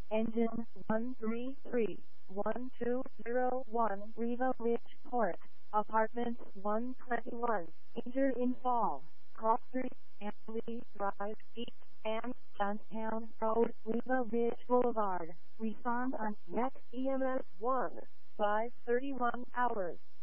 Engine 133-1201 Riva Ridgeport, Apartment 121, Enter in Fall, Cross Street, Emily Drive, East, and Downtown Road, Riva Ridge Boulevard. Respond on NET EMS 1, 5:31 hours.